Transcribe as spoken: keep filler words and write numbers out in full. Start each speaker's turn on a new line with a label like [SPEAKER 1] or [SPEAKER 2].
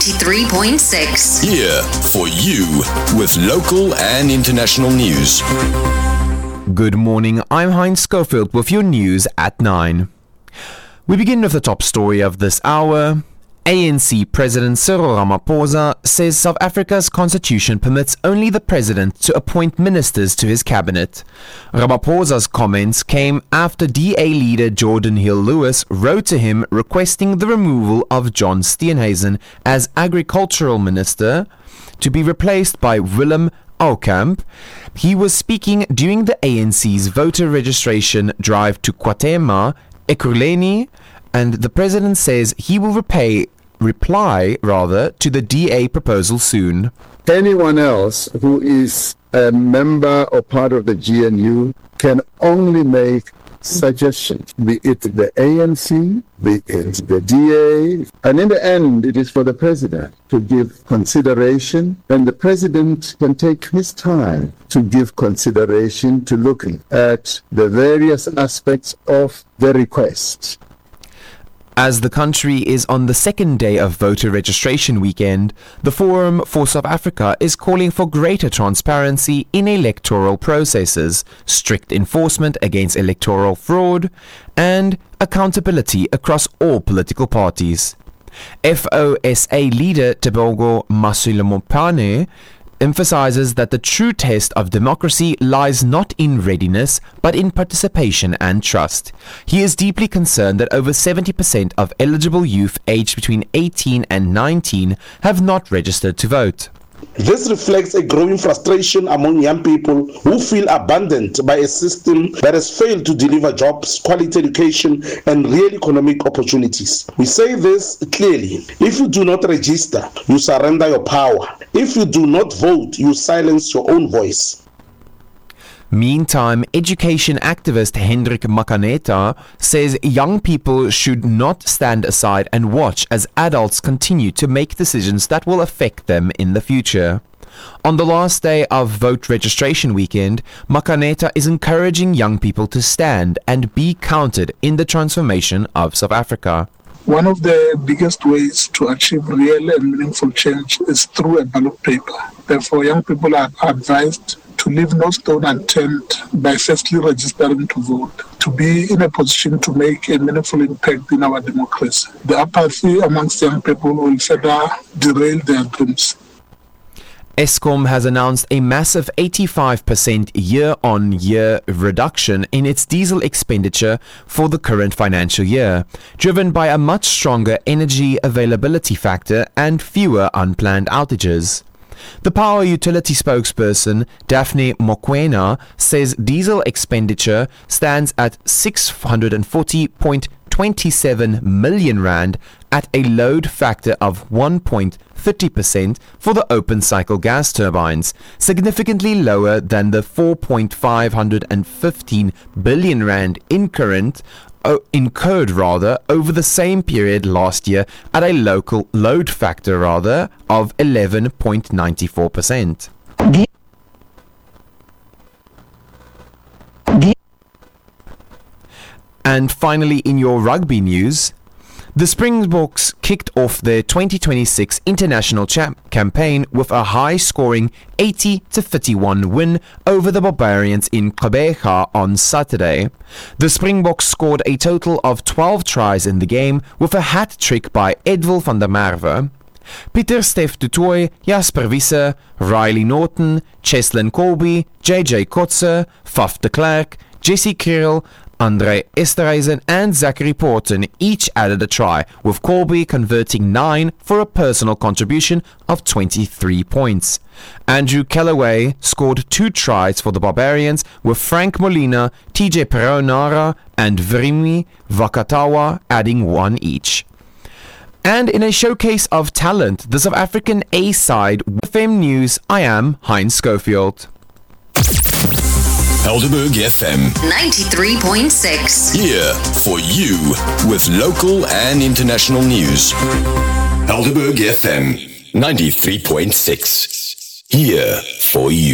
[SPEAKER 1] ninety-three point six.
[SPEAKER 2] Here for you with local and international news.
[SPEAKER 3] Good morning, I'm Heinz Schofield with your news at nine. We begin with the top story of this hour. A N C President Cyril Ramaphosa says South Africa's constitution permits only the president to appoint ministers to his cabinet. Ramaphosa's comments came after D A leader Jordan Hill-Lewis wrote to him requesting the removal of John Steenhuisen as agricultural minister to be replaced by Willem Oukamp. He was speaking during the A N C's voter registration drive to KwaThema, Ekurhuleni, and the president says he will repay, reply rather to the D A proposal soon.
[SPEAKER 4] Anyone else who is a member or part of the G N U can only make suggestions, be it the A N C, be it the D A, and in the end it is for the president to give consideration, and the president can take his time to give consideration to looking at the various aspects of the request.
[SPEAKER 3] As the country is on the second day of voter registration weekend, the Forum for South Africa is calling for greater transparency in electoral processes, strict enforcement against electoral fraud, and accountability across all political parties. F O S A leader Tebogo Masulamopane emphasizes that the true test of democracy lies not in readiness, but in participation and trust. He is deeply concerned that over seventy percent of eligible youth aged between eighteen and nineteen have not registered to vote.
[SPEAKER 5] This reflects a growing frustration among young people who feel abandoned by a system that has failed to deliver jobs, quality education, and real economic opportunities. We say this clearly. If you do not register, you surrender your power. If you do not vote, you silence your own voice.
[SPEAKER 3] Meantime, education activist Hendrik Makaneta says young people should not stand aside and watch as adults continue to make decisions that will affect them in the future. On the last day of vote registration weekend, Makaneta is encouraging young people to stand and be counted in the transformation of South Africa.
[SPEAKER 6] One of the biggest ways to achieve real and meaningful change is through a ballot paper. Therefore, young people are advised to leave no stone unturned by firstly registering to vote, to be in a position to make a meaningful impact in our democracy. The apathy amongst young people will further derail their dreams.
[SPEAKER 3] Eskom has announced a massive eighty-five percent year-on-year reduction in its diesel expenditure for the current financial year, driven by a much stronger energy availability factor and fewer unplanned outages. The power utility spokesperson, Daphne Mokoena, says diesel expenditure stands at six hundred forty point two seven million rand at a load factor of one point three zero percent for the open cycle gas turbines, significantly lower than the four point five one five billion rand incurrent Oh, incurred rather over the same period last year at a local load factor rather of eleven point nine four percent. And finally, in your rugby news, the Springboks kicked off their twenty twenty-six international champ campaign with a high-scoring eighty to thirty-one win over the Barbarians in Gqeberha on Saturday. The Springboks scored a total of twelve tries in the game with a hat-trick by Edwil van der Merwe. Pieter Steph du Toit, Jasper Wiese, Riley Norton, Cheslin Colby, J J Kotze, Faf de Klerk, Jesse Kriel, Andre Esterhuizen and Zachary Porton each added a try, with Colby converting nine for a personal contribution of twenty-three points. Andrew Kellaway scored two tries for the Barbarians, with Frank Molina, T J Peronara and Vrimi Vakatawa adding one each. And in a showcase of talent, the South African A-side with F M News, I am Heinz Schofield.
[SPEAKER 2] Helderberg F M
[SPEAKER 1] ninety-three point six.
[SPEAKER 2] Here for you with local and international news. Helderberg F M ninety-three point six. Here for you.